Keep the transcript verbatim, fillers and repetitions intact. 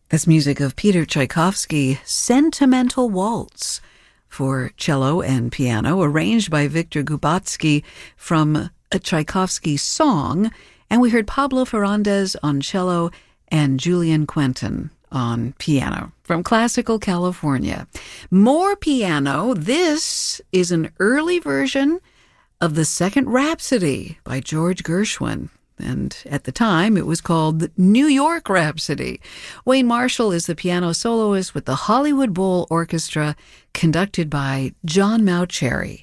That's music of Peter Tchaikovsky, Sentimental Waltz, for cello and piano, arranged by Victor Gubatsky from a Tchaikovsky song. And we heard Pablo Ferrandez on cello and Julian Quentin on piano from Classical California. More piano. This is an early version of the Second Rhapsody by George Gershwin. And at the time, it was called the New York Rhapsody. Wayne Marshall is the piano soloist with the Hollywood Bowl Orchestra, conducted by John Mauceri.